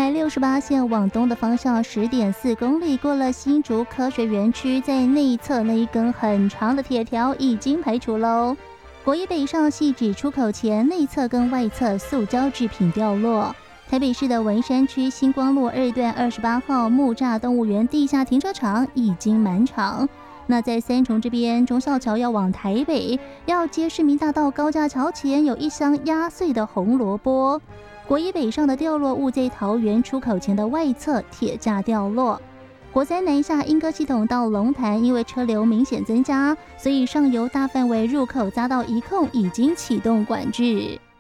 台68线往东的方向10.4公里，过了新竹科学园区，在内侧那一根很长的铁条已经排除喽。国一北上汐止出口前内侧跟外侧塑胶制品掉落。台北市的文山区星光路2段28号木栅动物园地下停车场已经满场。那在三重这边，忠孝桥要往台北，要接市民大道高架桥前有一箱压碎的红萝卜。国一北上的掉落物在桃园出口前的外侧铁架掉落。国三南下莺歌系统到龙潭，因为车流明显增加，所以上游大范围入口匝道一控已经启动管制。